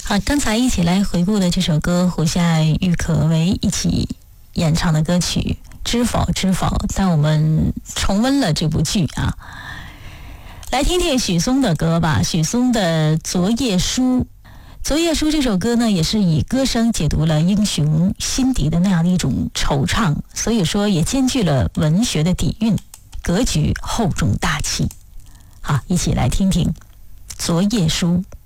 好，刚才一起来回顾的这首歌，胡夏与可唯一起演唱的歌曲《知否知否》，但我们重温了这部剧啊。来听听许嵩的歌吧，许嵩的《昨夜书》。《昨夜书》这首歌呢，也是以歌声解读了英雄心底的那样的一种惆怅，所以说也兼具了文学的底蕴，格局厚重大气。好，一起来听听《昨夜书》。